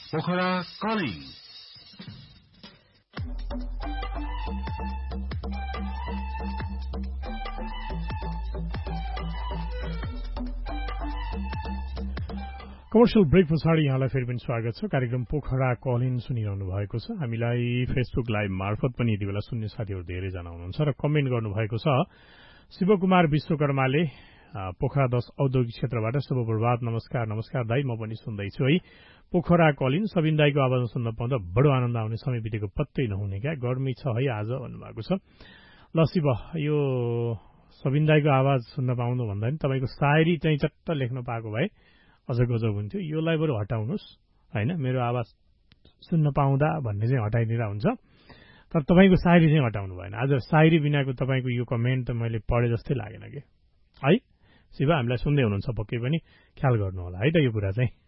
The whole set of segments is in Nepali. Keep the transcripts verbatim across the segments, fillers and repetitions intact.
पोखरा कलिङ। कमर्सियल ब्रेक पछाडि यहाँलाई फेरि पनि स्वागत छ। कार्यक्रम पोखरा कलिन सुनिरहनु भएको छ। हामीलाई फेसबुक लाइभ मार्फत पनि यति बेला सुन्ने साथीहरू धेरैजना हुनुहुन्छ र कमेन्ट गर्नुभएको छ। शिवकुमार विश्वकर्माले पोखरा दश औद्योगिक क्षेत्रबाट शुभ प्रभात, नमस्कार नमस्कार दाई, म पनि सुन्दैछु है। पोखरा कलिन सबिन दाईको आवाजमा सुन्न पाउँदा बडो आनन्द आउने समय बितेको पत्तै नहुने क्या, गर्मी छ है आज भन्नुभएको छ। ल शिव, यो सबिन दाईको आवाज सुन्न पाउनु भन्दा नि तपाईँको सायरी चाहिँ चट्ट लेख्न पाएको भए अझ गजब हुन्थ्यो। योलाई बरु हटाउनुहोस् होइन, मेरो आवाज सुन्न पाउँदा भन्ने चाहिँ हटाइदिँदा हुन्छ, तर तपाईँको सायरी चाहिँ हटाउनु भएन। आज सायरी बिनाको तपाईँको यो कमेन्ट त मैले पढे जस्तै लागेन कि है। शिव, हामीलाई सुन्दै हुनुहुन्छ पक्कै पनि ख्याल गर्नु होला है त यो कुरा चाहिँ।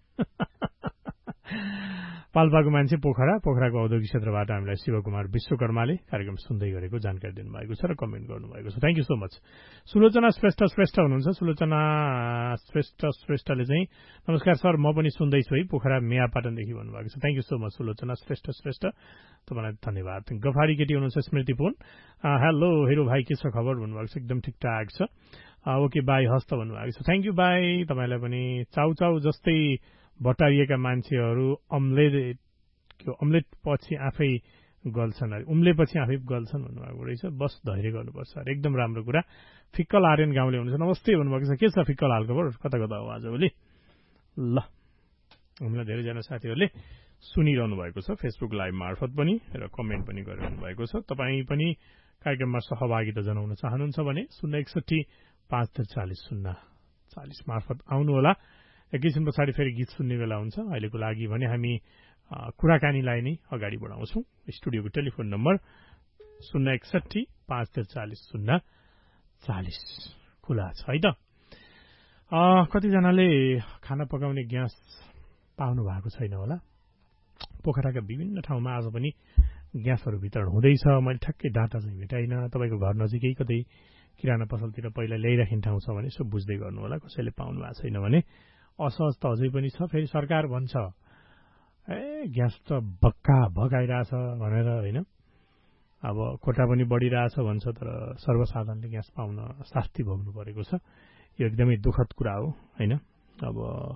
पाल्पाको मान्छे पोखरा, पोखराको औद्योगिक क्षेत्रबाट हामीलाई शिवकुमार विश्वकर्माले कार्यक्रम सुन्दै गरेको जानकारी दिनुभएको छ र कमेन्ट गर्नुभएको छ। Thank you so much. Sulochana Shrestha Shrestha हुनुहुन्छ। सुलोचना श्रेष्ठ श्रेष्ठले चाहिँ नमस्कार सर, म पनि सुन्दैछु है, पोखरा मेयापाटनदेखि भन्नुभएको छ। Thank you so much Sulochana Shrestha Shrestha, तपाईँलाई धन्यवाद। गफारी केटी हुनुहुन्छ स्मृति पुन, हेलो हिरो भाइ के छ खबर भन्नुभएको छ। एकदम ठिकठाक छ, ओके बाई हस्त भन्नुभएको छ। थ्याङ्क यू बाई, तपाईँलाई पनि। चाउ चाउ जस्तै बटारिएका मान्छेहरू अम्लेट अम्लेट पछि आफै गल्छन् अरे, उम्लेपछि आफै गल्छन् भन्नुभएको रहेछ। बस धैर्य गर्नुपर्छ अरे, एकदम राम्रो कुरा। फिक्कल आर्यन गाउँले हुनुहुन्छ, नमस्ते भन्नुभएको छ। के छ फिक्कल हालको खबर, कता कता हो आजभोलि? ल, हामीलाई धेरैजना साथीहरूले सुनिरहनु भएको छ फेसबुक लाइभ मार्फत पनि र कमेन्ट पनि गरिरहनु भएको छ। तपाईँ पनि कार्यक्रममा सहभागिता जनाउन चाहनुहुन्छ भने शून्य एकसठी पाँच त्रिचालिस शून्य चालिस मार्फत आउनुहोला। एकैछिन पछाडि फेरि गीत सुन्ने बेला हुन्छ। अहिलेको लागि भने हामी कुराकानीलाई नै अगाडि बढाउँछौँ। स्टुडियोको टेलिफोन नम्बर शून्य एकसठी पाँच त्रिचालिस शून्य चालिस खुला छ है त। कतिजनाले खाना पकाउने ग्यास पाउनु भएको छैन होला। पोखराका विभिन्न ठाउँमा आज पनि ग्यासहरू वितरण हुँदैछ। मैले ठ्याक्कै डाटा चाहिँ भेटाइन। तपाईँको घर नजिकै कतै किराना पसलतिर पहिला ल्याइराख्ने ठाउँ छ भने यसो बुझ्दै गर्नु होला। कसैले पाउनु भएको छैन भने असहज त अझै पनि छ। फेरि सरकार भन्छ ए ग्यास त भक्का भगाइरहेछ भनेर होइन, अब कोटा पनि बढिरहेछ भन्छ, तर सर्वसाधारणले ग्यास पाउन शास्ति भोग्नु परेको छ। यो एकदमै दुःखद कुरा हो होइन। अब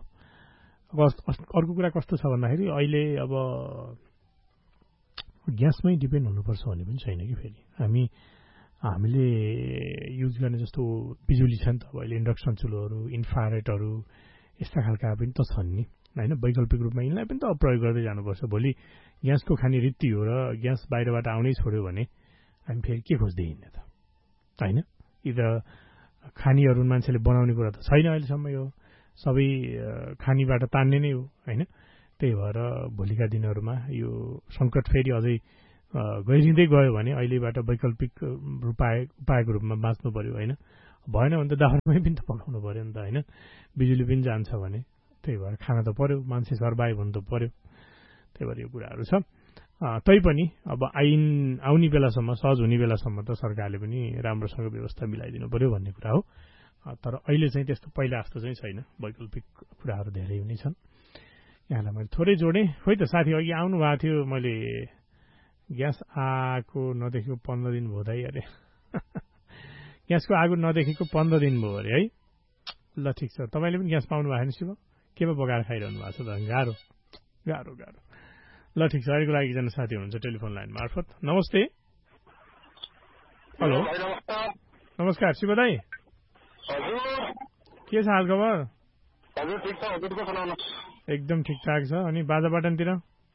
अर्को कुरा कस्तो छ भन्दाखेरि अहिले अब ग्यासमै डिपेन्ड हुनुपर्छ भन्ने पनि छैन कि। फेरि हामी हामीले युज गर्ने जस्तो बिजुली छ नि त, अब अहिले इन्डक्सन चुलोहरू, इन्फ्रारेडहरू यस्ता खालका पनि त छन् नि होइन। वैकल्पिक रूपमा यिनलाई पनि त प्रयोग गर्दै जानुपर्छ। भोलि ग्यासको खाने रीति हो र ग्यास बाहिरबाट आउनै छोड्यो भने हामी फेरि के खोज्दै हिँड्ने त होइन। यी त खानीहरू मान्छेले बनाउने कुरा त छैन अहिलेसम्म, यो सबै खानीबाट तान्ने नै हो होइन। त्यही भएर भोलिका दिनहरूमा यो सङ्कट फेरि अझै गहिरिँदै गयो भने अहिलेबाट वैकल्पिक उपाय उपायको रूपमा बाँच्नु पर्यो होइन। भएन भने त दाउरामै पनि त पकाउनु पर्यो नि त होइन। बिजुली पनि जान्छ भने त्यही भएर खाना त पर्यो, मान्छे सर्भाइभ हुनु त पर्यो। त्यही भएर यो कुराहरू छ। तैपनि अब आइन आउने बेलासम्म, सहज हुने बेलासम्म त सरकारले पनि राम्रोसँग व्यवस्था मिलाइदिनु पर्यो भन्ने कुरा हो। तर अहिले चाहिँ त्यस्तो पहिला जस्तो चाहिँ छैन, वैकल्पिक कुराहरू धेरै नै छन्। यहाँलाई मैले थोरै जोडेँ। खोइ त साथी अघि आउनु भएको थियो, मैले ग्यास आएको नदेखेको पन्ध्र दिन भयो दाइ अरे। ग्यासको आगो नदेखेको पन्ध्र दिन भयो अरे है। ल ठिक छ, तपाईँले पनि ग्यास पाउनु भएको छैन शिव? केमा पकाएर खाइरहनु भएको छ त? गाह्रो गाह्रो गाह्रो। ल ठिक छ, अहिलेको लागि एकजना साथी हुनुहुन्छ टेलिफोन लाइन मार्फत। नमस्ते। हेलो नमस्कार शिव दाई, के छ हाल खबर? एकदम ठिकठाक छ। अनि बाजापाटनतिर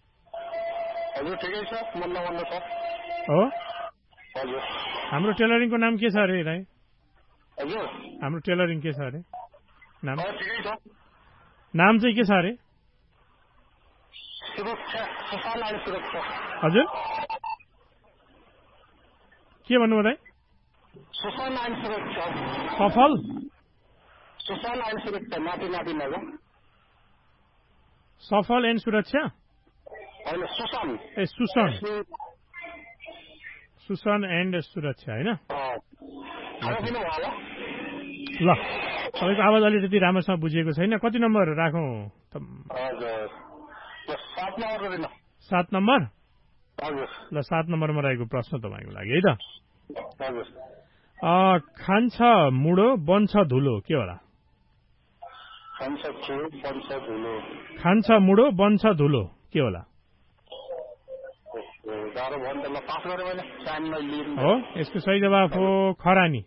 हो? हाम्रो टेलरिङको नाम के छ अरे दाइ? हाम्रो टेलरिङ के छ अरे नाम? नाम चाहिँ के छ अरे? हजुर के भन्नुभयो दाइ? सफल सफल एन्ड सुरक्षा ए सुसन सुसन एन्ड सुरक्षा होइन। ल तपाईँको आवाज अलिकति राम्रोसँग बुझिएको छैन। कति नम्बर राखौँ? सात नम्बर ल सात नम्बरमा रहेको प्रश्न तपाईँको लागि है त खान्छ मुडो बन्छ धुलो के होला खान्छ मुडो बन्छ धुलो के होला हो यसको सही जवाफ हो खरानी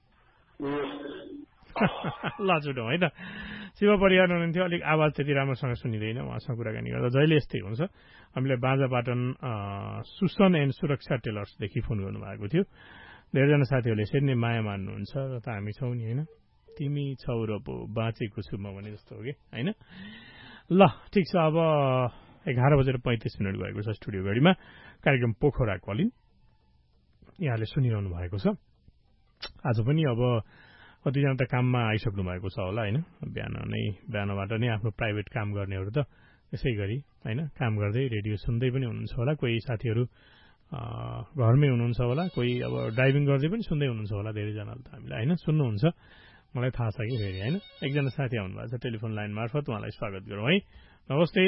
ल छुटौँ है त शिव परिवार हुनुहुन्थ्यो अलिक आवाज त्यति राम्रोसँग सुनिँदैन उहाँसँग कुराकानी गर्दा जहिले यस्तै हुन्छ हामीले बाजापाटन सुसन एन्ड सुरक्षा टेलर्सदेखि फोन गर्नुभएको थियो धेरैजना साथीहरूले यसरी नै माया मान्नुहुन्छ र त हामी छौँ नि होइन तिमी छौ र पो बाँचेको छु म भने जस्तो हो कि होइन ल ठिक छ अब एघार बजेर पैँतिस मिनट भएको छ स्टुडियो घडीमा कार्यक्रम पोखरा कलिन यहाँले सुनिरहनु भएको छ आज पनि अब कतिजना त काममा आइसक्नु भएको छ होला होइन बिहान नै बिहानबाट नै आफ्नो प्राइभेट काम गर्नेहरू त यसै गरी होइन काम गर्दै रेडियो सुन्दै पनि हुनुहुन्छ होला कोही साथीहरू घरमै हुनुहुन्छ होला कोही अब ड्राइभिङ गर्दै पनि सुन्दै हुनुहुन्छ होला धेरैजनाले त हामीलाई होइन सुन्नुहुन्छ मलाई थाहा छ कि फेरि होइन एकजना साथी आउनु भएको छ टेलिफोन लाइन मार्फत उहाँलाई स्वागत गरौँ है नमस्ते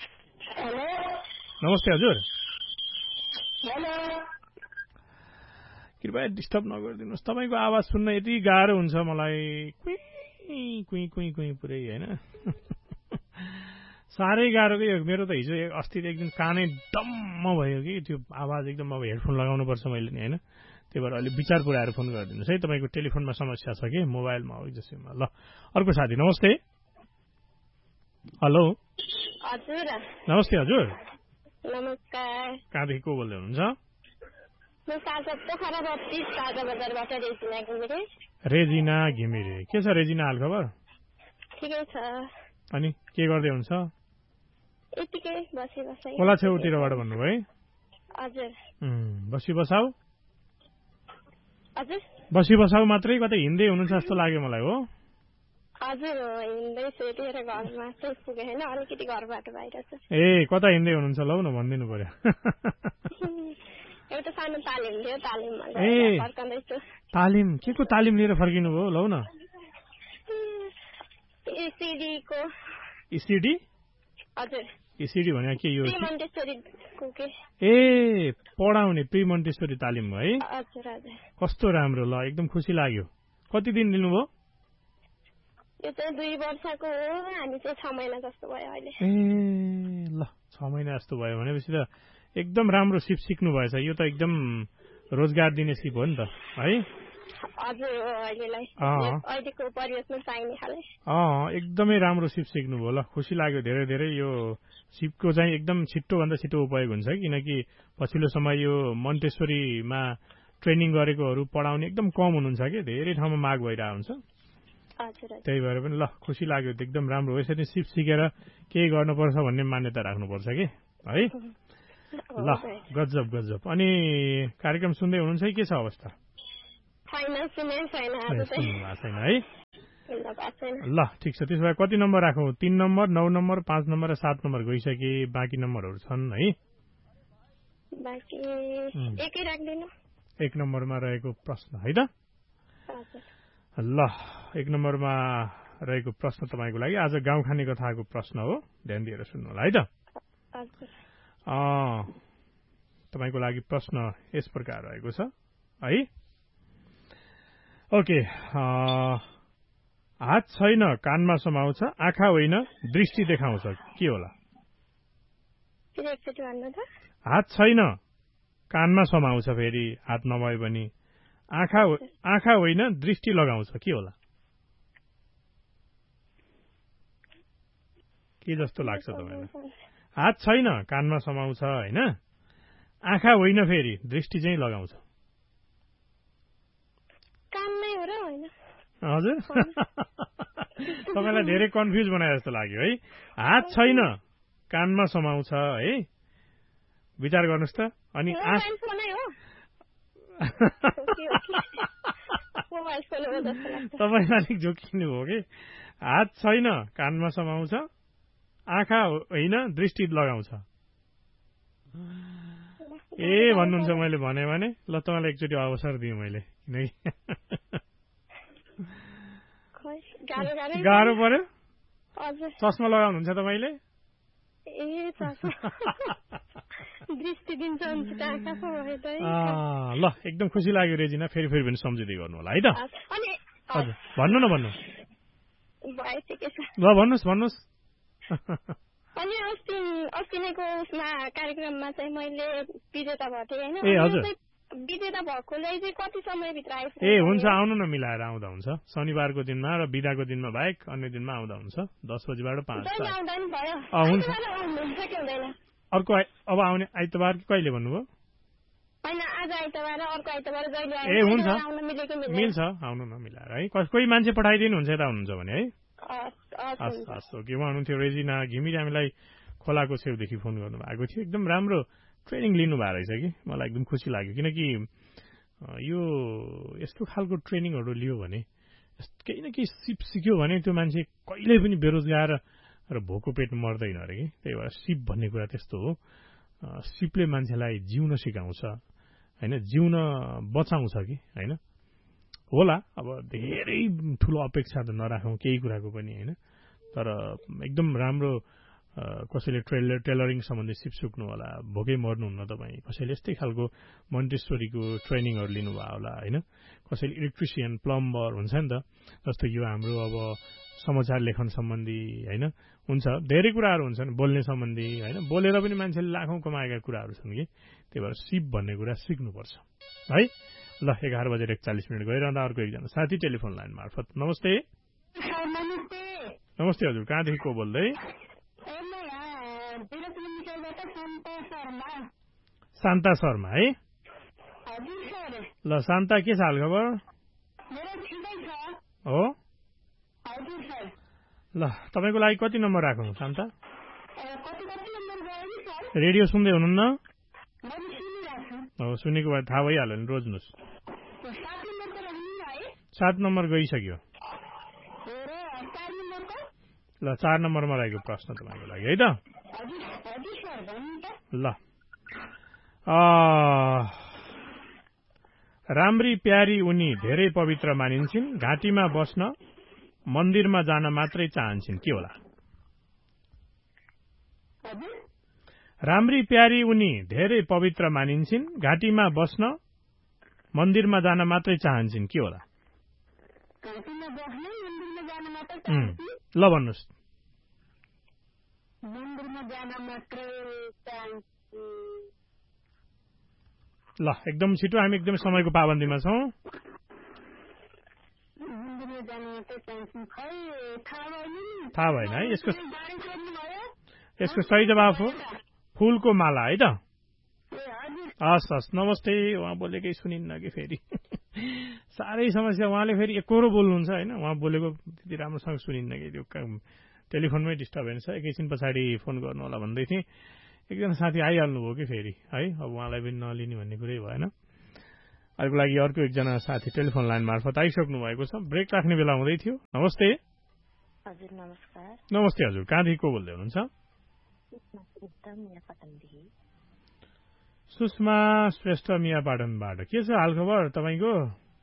नमस्ते हजुर कृपया डिस्टर्ब नगरिदिनुहोस् तपाईँको आवाज सुन्न यति गाह्रो हुन्छ मलाई कुइ कुइ कुइ कुइ पुरै होइन साह्रै गाह्रो कि मेरो त हिजो अस्ति एक दिन कानै डम्म भयो कि त्यो आवाज एकदम अब हेडफोन लगाउनुपर्छ मैले नि होइन त्यही भएर अलिक विचार पुऱ्याएर फोन गरिदिनुहोस् है तपाईँको टेलिफोनमा समस्या छ कि मोबाइलमा हो जसैमा ल अर्को साथी नमस्ते हेलो हजुर नमस्ते हजुर नमस्कार कहाँदेखि को बोल्दै हुनुहुन्छ रेजिना घिमिरे के छ रेजिना हाल खबर ठिकै छ अनि के गर्दै हुन्छ यतिकै बसी बसाइ खोला छेउतिरबाट भन्नुभयो हजुर बसी बसाउ हजुर बसी बसाउ मात्रै कतै हिँड्दै हुनुहुन्छ जस्तो लाग्यो मलाई हो हजुर हिँड्दैछु यतिखेर घरमा चाहिँ पुगेँ होइन अलिकति घरबाट बाहिर छ ए कता हिँड्दै हुनुहुन्छ लौ न भनिदिनु पर्यो एउटा सानो तालिम थियो तालिममा फर्कँदैछु तालिम के को तालिम लिएर फर्किनु भयो लौ न इसिडीको इसिडी हजुर इसिडी भने के यो प्रिमन्टेश्वरीको के ए पढाउने प्रिमन्टेश्वरी तालिम हो है हजुर हजुर कस्तो राम्रो ल एकदम खुसी लाग्यो कति दिन लिनुभयो यो चाहिँ दुई वर्षको हो हामी चाहिँ छ महिना जस्तो भयो अहिले ए ल छ महिना जस्तो भयो भनेपछि त एकदम राम्रो सिप सिक्नु भएछ यो त एकदम रोजगार दिने सिप हो नि त है हजुर अहिलेलाई अहिलेको परिवेशमा चाहिने खाले अँ एकदमै राम्रो सिप सिक्नुभयो ल खुसी लाग्यो धेरै धेरै यो सिपको चाहिँ एकदम छिट्टोभन्दा छिट्टो उपयोग हुन्छ किनकि पछिल्लो समय यो मन्टेश्वरीमा ट्रेनिङ गरेकोहरू पढाउने एकदम कम हुनुहुन्छ कि धेरै ठाउँमा माग भइरहेको हुन्छ त्यही भएर पनि ल खुसी लाग्यो एकदम राम्रो हो यसरी सिप सिकेर केही गर्नुपर्छ भन्ने मान्यता राख्नुपर्छ कि है ल गजब गजब अनि कार्यक्रम सुन्दै हुनुहुन्छ है के छ अवस्था छैन है ल ठिक छ त्यसो भए कति नम्बर राखौँ तीन नम्बर नौ नम्बर पाँच नम्बर र सात नम्बर गइसके बाँकी नम्बरहरू छन् है एक नम्बरमा रहेको प्रश्न है त ल एक नम्बरमा रहेको प्रश्न तपाईँको लागि आज गाउँ खाने कथाको प्रश्न हो ध्यान दिएर सुन्नु होला है त तपाईँको लागि प्रश्न यस प्रकार रहेको छ है ओके हात छैन कानमा समाउँछ आँखा होइन दृष्टि देखाउँछ के होला हात छैन कानमा समाउँछ फेरि हात नभए पनि आँखा आँखा होइन दृष्टि लगाउँछ के होला के जस्तो लाग्छ तपाईँलाई हात छैन कानमा समाउँछ होइन आँखा होइन फेरि दृष्टि चाहिँ लगाउँछ हजुर तपाईँलाई धेरै कन्फ्युज बनाए जस्तो लाग्यो है हात छैन कानमा समाउँछ है विचार गर्नुहोस् त अनि तपाईँलाई अलिक जोकिनु हो कि हात छैन कानमा समाउँछ आँखा होइन दृष्टि लगाउँछ ए भन्नुहुन्छ मैले भने भने ल तपाईँलाई एकचोटि अवसर दिएँ मैले किनकि गाह्रो पर्यो चस्मा लगाउनुहुन्छ तपाईँले ए दृष्टि दिन्छ ल एकदम खुसी लाग्यो रेजिना फेरि फेरि पनि सम्झिँदै गर्नु होला है त हजुर भन्नु न भन्नु ल भन्नुहोस् भन्नुहोस् अनि अस्ति अस्ति नैको उसमा कार्यक्रममा चाहिँ मैले विजेता भएको थिएँ होइन ए हजुर विजेता भएकोलाई चाहिँ कति समयभित्र आइपुग्छ ए हुन्छ आउनु न मिलाएर आउँदा हुन्छ शनिबारको दिनमा र बिदाको दिनमा बाहेक अन्य दिनमा आउँदा हुन्छ दस बजीबाट पाँच हुन्छ अर्को अब आउने आइतबार कहिले भन्नुभयो ए हुन्छ मिल्छ आउनु न मिलाएर है कोही मान्छे पठाइदिनु हुन्छ यता हुनुहुन्छ भने है हस् हस् ओके उहाँ हुनुहुन्थ्यो रेजिना घिमिरे हामीलाई खोलाको छेउदेखि फोन गर्नु भएको थियो एकदम राम्रो ट्रेनिङ लिनु भएको रहेछ कि मलाई एकदम खुसी लाग्यो किनकि यो यस्तो खालको ट्रेनिङहरू लियो भने केही न केही सिप सिक्यो भने त्यो मान्छे कहिल्यै पनि बेरोजगार र भोको पेट मर्दैन अरे कि त्यही भएर सिप भन्ने कुरा त्यस्तो हो सिपले मान्छेलाई जिउन सिकाउँछ होइन जिउन बचाउँछ कि होइन होला अब धेरै ठुलो अपेक्षा त नराखौँ केही कुराको पनि होइन तर एकदम राम्रो कसैले ट्रेलर टेलरिङ सम्बन्धी सिप सुक्नु होला भोकै मर्नुहुन्न तपाईँ कसैले यस्तै खालको मन्टेसोरीको ट्रेनिङहरू लिनुभयो होला होइन कसैले इलेक्ट्रिसियन प्लम्बर हुन्छ नि त जस्तो यो हाम्रो अब समाचार लेखन सम्बन्धी होइन हुन्छ धेरै कुराहरू हुन्छन् बोल्ने सम्बन्धी होइन बोलेर पनि मान्छेले लाखौँ कमाएका कुराहरू छन् कि त्यही भएर सिप भन्ने कुरा सिक्नुपर्छ है ल एघार बजेर एकचालिस मिनट गइरहँदा अर्को एकजना साथी टेलिफोन लाइन मार्फत नमस्ते नमस्ते हजुर कहाँदेखि को बोल्दै शान्ता शर्मा है ल शान्ता के छ हाल खबर हो ल तपाईँको लागि कति नम्बर राखौँ शान्ता रेडियो सुन्दै हुनुहुन्न हो सुनेको भए थाहा भइहाल्यो नि रोज्नुहोस् सात नम्बर गइसक्यो ल चार नम्बरमा रहेको प्रश्न तपाईँको लागि है त ल राम्री प्यारी उनी धेरै पवित्र मानिन्छन् घाँटीमा बस्न मन्दिरमा जान मात्रै चाहन्छन् के होला राम्री प्यारी उनी धेरै पवित्र मानिन्छन् घाँटीमा बस्न मन्दिरमा जान मात्रै चाहन्छन् के होला ल भन्नुहोस् ल एकदम छिटो हामी एकदम समयको पाबन्दीमा छौँ थाहा भएन है यसको यसको सही जवाफ हो फूलको माला है त हस् हस् नमस्ते उहाँ बोलेकै सुनिन्न कि फेरि साह्रै समस्या उहाँले फेरि एकरो बोल्नुहुन्छ होइन उहाँ बोलेको त्यति राम्रोसँग सुनिन्न कि त्यो टेलिफोनमै डिस्टर्बेन्स छ एकैछिन पछाडि फोन गर्नु होला भन्दै थिएँ एकजना साथी आइहाल्नुभयो कि फेरि है अब उहाँलाई पनि नलिने भन्ने कुरै भएन अर्को लागि अर्को एकजना साथी टेलिफोन लाइन मार्फत आइसक्नु भएको छ ब्रेक राख्ने बेला हुँदै थियो नमस्ते हजुर नमस्कार नमस्ते हजुर कहाँदेखि को बोल्दै हुनुहुन्छ सुषमा श्रेष्ठ मिया पाटनबाट के छ हाल खबर तपाईँको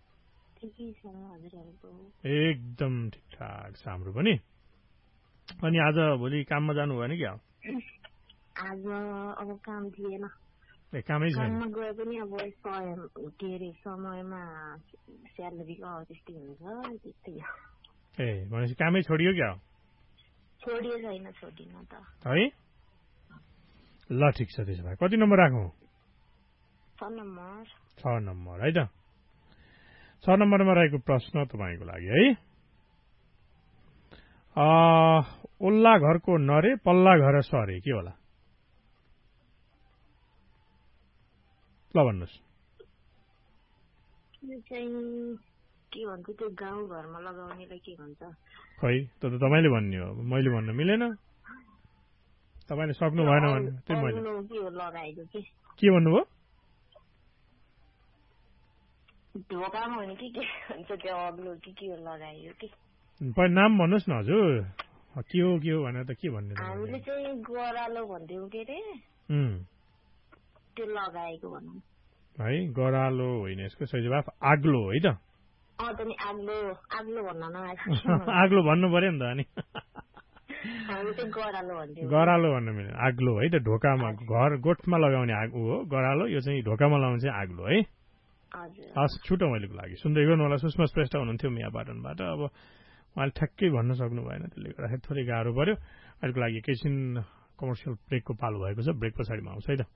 एकदम ठिकठाक छ हाम्रो पनि अनि आज भोलि काममा जानु भएन क्या आज अब काम थिएन ए कामै छैन गए पनि अब के अरे समयमा स्यालेरीको त्यस्तै हुन्छ त्यस्तै ए भनेपछि कामै छोडियो क्या छोडियो छैन छोडिन त है ल ठिक छ त्यसो भए कति नम्बर राखौँ छ नम्बर छ नम्बर है त छ नम्बरमा रहेको प्रश्न तपाईँको लागि है ओल्ला घरको नरे पल्ला घर सरे के होला ल भन्नुहोस् के भन्छ त्यो गाउँ घरमा लगाउनेलाई के भन्छ खै त त तपाईँले भन्ने हो मैले भन्न मिलेन तपाईँले सक्नु भएन भने त्यही मैले के भन्नुभयो ढोकामा भने के के भन्छ त्यो अग्लो के के लगाइयो कि पहिला नाम भन्नुहोस् न हजुर के हो के हो भनेर त के भन्ने हामीले चाहिँ गरालो भन्थ्यौँ के अरे त्यो लगाएको भनौँ है गरालो होइन यसको सही जवाफ आग्लो है त अँ त नि आग्लो आग्लो भन्न नआएको आग्लो भन्नु पर्यो नि त अनि हामी चाहिँ गरालो भन्थ्यौँ। गरालो भन्नु मिल्यो, आग्लो है त। ढोकामा घर गोठमा लगाउने आगो हो गरालो, यो चाहिँ ढोकामा लगाउने चाहिँ आग्लो है। हस्, छुटो मैलेको लागि सुन्दै गर्नु होला। सुषमा श्रेष्ठ हुनुहुन्थ्यो मिया पाटनबाट। अब उहाँले ठ्याक्कै भन्न सक्नु भएन, त्यसले गर्दाखेरि थोरै गाह्रो पर्यो। अहिलेको लागि एकैछिन कमर्सियल ब्रेकको पालो भएको छ, ब्रेक पछाडिमा आउँछ है त।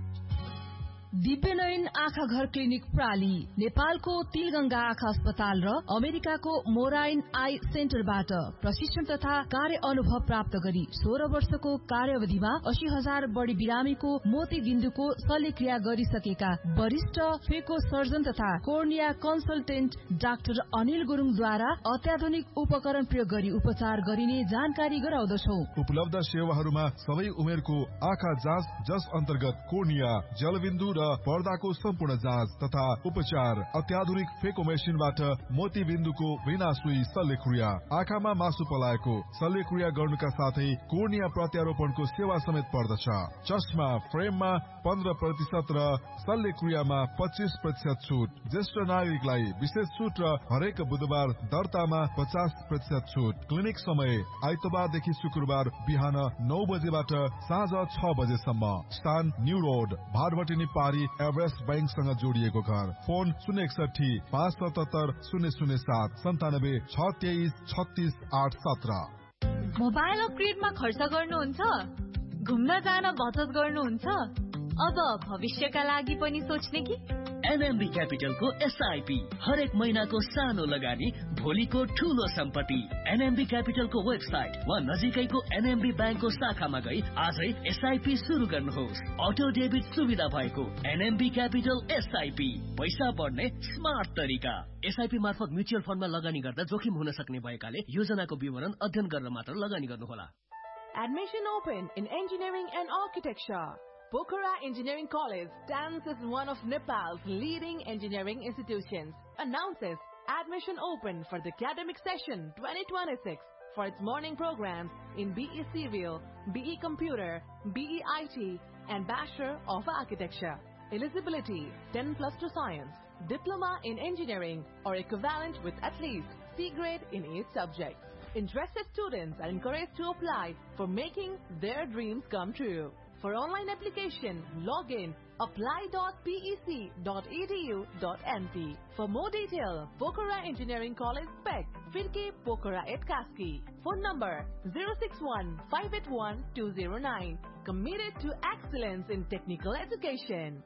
दिव्यनयन आँखा घर क्लिनिक प्राली नेपालको तिलगंगा आँखा अस्पताल र अमेरिकाको मोराइन आई सेन्टरबाट प्रशिक्षण तथा कार्य अनुभव प्राप्त गरी सोह्र वर्षको कार्यवधिमा अस्सी हजार बढ़ी बिरामीको मोती बिन्दुको शल्यक्रिया गरिसकेका वरिष्ठ फेको सर्जन तथा कोर्निया कन्सल्टेन्ट डाक्टर अनिल गुरुङद्वारा अत्याधुनिक उपकरण प्रयोग गरी उपचार गरिने जानकारी गराउँदछौ। उपलब्ध सेवाहरूमा सबै उमेरको आँखा जाँच, जस अन्तर्गत कोर्निया, जलबिन्दु र पर्दाको सम्पूर्ण जाँच तथा उपचार, अत्याधुनिक फेको मेसिनबाट मोती बिन्दुको बिना सुई शल्यक्रिया, आँखामा मासु पलाएको शल्यक्रिया गर्नुका साथै कोर्निया प्रत्यारोपणको सेवा समेत पर्दछ। चस्मा फ्रेममा पन्ध्र प्रतिशत र शल्यक्रियामा पच्चीस प्रतिशत छुट। ज्येष्ठ नागरिकलाई विशेष छुट र हरेक बुधबार दर्तामा पचास प्रतिशत छुट। क्लिनिक समय आइतबारदेखि शुक्रबार बिहान नौ बजेबाट साँझ छ बजेसम्म। स्थान न्यू रोड, भारभटिनी पारी, एभरेस्ट बैंकसँग जोडिएको घर। फोन शून्य एकसठी पाँच सतहत्तर शून्य शून्य सात सन्तानब्बे छ तेइस छत्तीस आठ सत्र। मोबाइल अपग्रेडमा खर्च गर्नुहुन्छ? घुम्न जान बचत गर्नुहुन्छ? अब भविष्यका लागि पनि सोच्ने कि? एनएमबी क्यापिटलको एसआईपी हरेक महिनाको सानो लगानी, भोलिको ठूलो सम्पत्ति। एनएमबी क्यापिटलको वेबसाइट वा नजिकैको एनएमबी ब्याङ्कको शाखामा गई आजै एसआईपी सुरु गर्नुहोस्। अटो डेबिट सुविधा भएको एनएमबी क्यापिटल एसआईपी, पैसा बढ्ने स्मार्ट तरिका। एसआईपी मार्फत म्युचुअल फन्डमा लगानी गर्दा जोखिम हुन सक्ने भएकाले योजनाको विवरण अध्ययन गरेर मात्र लगानी गर्नुहोला। Admission open in engineering and architecture. Pokhara Engineering College stands as one of Nepal's leading engineering institutions. Announces admission open for the academic session twenty twenty-six for its morning programs in B E Civil, B E Computer, B E I T, and Bachelor of Architecture. Eligibility ten plus two science, diploma in engineering or equivalent with at least C grade in each subject. Interested students are encouraged to apply for making their dreams come true. For online application, log in apply dot p e c dot e d u dot n p. For more detail, Pokhara Engineering College, Pek, Firki, Pokhara at Kaski. Phone number zero six one five eight one two zero nine. Committed to excellence in technical education.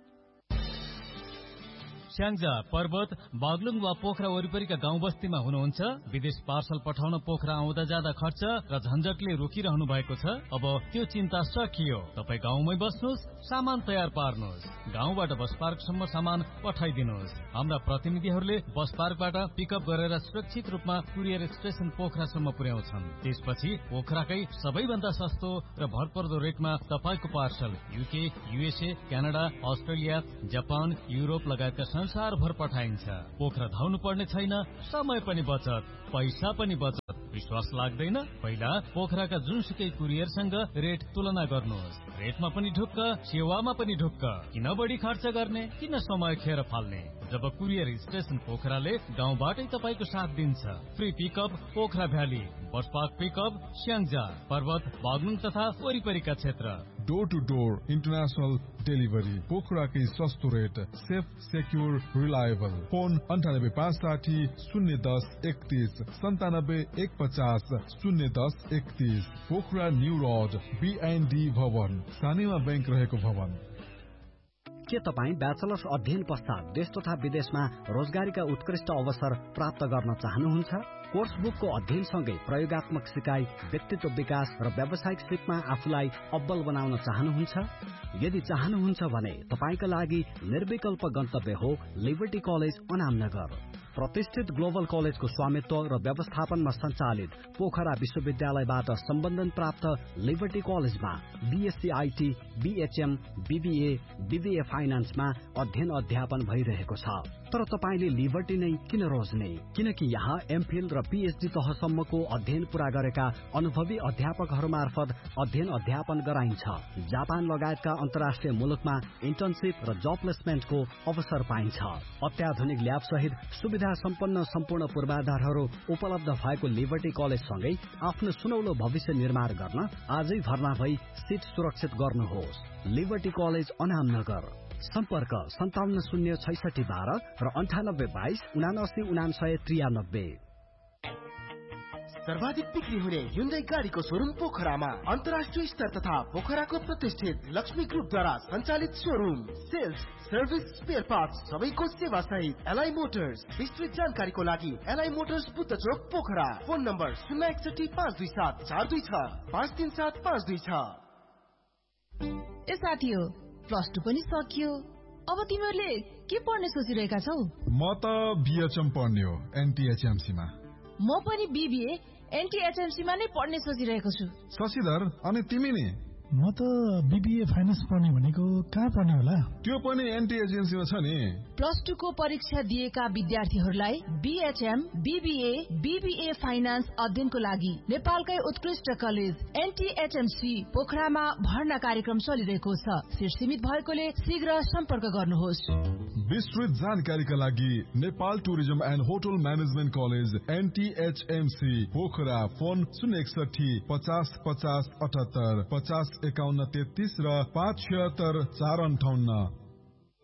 Syangja, पर्वत, बागलुङ वा पोखरा वरिपरिका गाउँ बस्तीमा हुनुहुन्छ? विदेश पार्सल पठाउन पोखरा आउँदा जाँदा खर्च र झन्झटले रोकिरहनु भएको छ? अब त्यो चिन्ता सकियो। तपाईँ गाउँमै बस्नुहोस्, सामान तयार पार्नुहोस्, गाउँबाट बस पार्कसम्म सामान पठाइदिनुहोस्। हाम्रा प्रतिनिधिहरूले बस पार्कबाट पिकअप गरेर सुरक्षित रूपमा कुरियर स्टेशन पोखरासम्म पुर्याउँछन्। त्यसपछि पोखराकै सबैभन्दा सस्तो र भरपर्दो रेटमा तपाईँको parcel UK, USA, Canada, Australia, Japan, Europe लगायतका संसारभर पठाइन्छ। पोखरा धाउनु पर्ने छैन, समय पनि बचत, पैसा पनि बचत। विश्वास लाग्दैन? पहिला पोखराका जुनसुकै कुरियरसँग रेट तुलना गर्नुहोस्। रेटमा पनि ढुक्क, सेवामा पनि ढुक्क। किन बढी खर्च गर्ने, किन समय खेर फाल्ने? जब कुरियर स्टेशन पोखराले गाउँबाटै तपाईँको साथ दिन्छ। Free pickup Pokhara valley, bus park pickup Syangja, पर्वत, बागलुङ तथा वरिपरिका क्षेत्र। Door two door international delivery, पोखराकै सस्तो rate, safe, secure, reliable. Phone अन्ठानब्बे पाँच साठी शून्य दस एकतीस सन्तानब्बे एक पचास शून्य दस एकतीस। पोखरा न्यू रोड, बीएनडी भवन, सानीमा बैंक रहेको भवन। के तपाईँ ब्याचलर्स अध्ययन पश्चात देश तथा विदेशमा रोजगारीका उत्कृष्ट अवसर प्राप्त गर्न चाहनुहुन्छ? कोर्स बुकको अध्ययनसँगै प्रयोगात्मक सिकाइ, व्यक्तित्व विकास र व्यावसायिक सिपमा आफूलाई अब्बल बनाउन चाहनुहुन्छ? यदि चाहनुहुन्छ भने तपाईँका लागि निर्विकल्प गन्तव्य हो लिबर्टी कलेज अनामनगर। प्रतिष्ठित ग्लोबल कलेजको स्वामित्व र व्यवस्थापनमा सञ्चालित पोखरा विश्वविद्यालयबाट सम्बन्धन प्राप्त लिबर्टी कलेजमा BSc IT, BHM, BBA, BBA फाइनान्समा अध्ययन अध्यापन भइरहेको छ। तर तपाईले लिबर्टी नै किन रोज्ने? किनकि यहाँ एमफिल र पीएचडी तहसम्मको अध्ययन पूरा गरेका अनुभवी अध्यापकहरू मार्फत अध्ययन अध्यापन गराइन्छ। जापान लगायतका अन्तर्राष्ट्रिय मुलुकमा इन्टर्नशिप र जब प्लेसमेन्टको अवसर पाइन्छ। अत्याधुनिक ल्याब सहित सुविधा सम्पन्न सम्पूर्ण पूर्वाधारहरू उपलब्ध भएको लिबर्टी कलेज सँगै आफ्नो सुनौलो भविष्य निर्माण गर्न आजै भर्ना भई सिट सुरक्षित गर्नुहोस्। लिबर्टी कलेज अनाम नगर। सम्पर्क सन्ताउन्न शून्य छैसठी बाह्र र अन्ठानब्बे बाइस उनासी उनासय त्रियानब्बे। सर्वाधिक बिक्री हुने Hyundai गाडीको शोरूम पोखरामा अन्तर्राष्ट्रिय स्तर तथा पोखराको प्रतिष्ठित लक्ष्मी ग्रुपद्वारा सञ्चालित showroom. Sales, service, spare parts सबैको सेवा सहित एलआई मोटर्स। विस्तृत जानकारीको लागि एलआई मोटर्स बुद्ध चोक पोखरा। फोन नम्बर शून्य एकसठी पाँच दुई सात चार दुई छ पाँच तीन सात पाँच दुई छ। ए साथी हो, प्लस टू पनि सकियो, अब तिमीहरूले के पढ्ने सोचिरहेका छौ? म त बीएचएम पढ्ने हो एनटीएचएमसी मा। म पनि बीबीए एनटीएचएमसी मा नै पढ्ने सोचिरहेको छु। शशिधर, अनि तिमी नि? म त बीबीए फाइनान्स पढ्ने भनेको कहाँ पढ्ने होला? त्यो पनि एनटीएचएमसी मा छ नि। प्लस टू को परीक्षा दिएका विद्यार्थीहरूलाई बीएचएम, बीबीए, बीबीए फाइनान्स अध्ययनको लागि नेपालकै उत्कृष्ट कलेज एनटीएचएमसी पोखरामा भर्ना कार्यक्रम चलिरहेको छ। सिट सीमित भएकोले शीघ्र सम्पर्क गर्नुहोस्। विस्तृत जानकारीका लागि Nepal tourism and hotel management college एनटीएचएमसी Pokhara. Phone शून्य एकसठी पचास पचास अठहत्तर पचास एकाउन्न तेत्तीस र पाँच छिहत्तर चार अन्ठाउन्न।